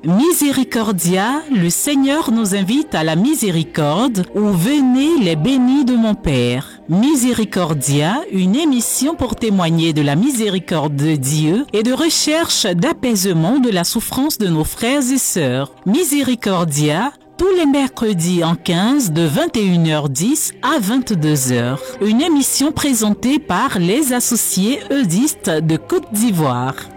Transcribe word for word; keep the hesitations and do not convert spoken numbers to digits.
Miséricordia, le Seigneur nous invite à la miséricorde ou venez les bénis de mon Père. Miséricordia, une émission pour témoigner de la miséricorde de Dieu et de recherche d'apaisement de la souffrance de nos frères et sœurs. Miséricordia, tous les mercredis en quinze de vingt et une heures dix à vingt-deux heures. Une émission présentée par les associés eudistes de Côte d'Ivoire.